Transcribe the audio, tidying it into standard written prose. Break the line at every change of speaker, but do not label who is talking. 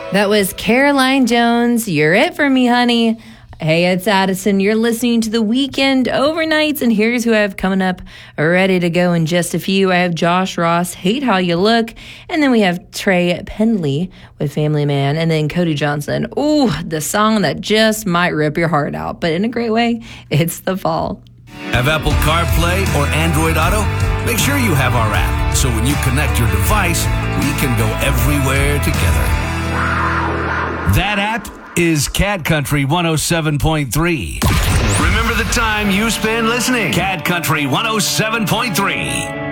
That was Caroline Jones. You're it for me, honey. Hey, it's Addison. You're listening to The Weekend Overnights, and here's who I have coming up ready to go in just a few. I have Josh Ross, Hate How You Look, and then we have Trey Pendley with Family Man, and then Cody Johnson. Ooh, the song that just might rip your heart out, but in a great way. It's The Fall.
Have Apple CarPlay or Android Auto? Make sure you have our app, so when you connect your device, we can go everywhere together. That app is Cat Country 107.3. Remember the time you spend listening. Cat Country 107.3.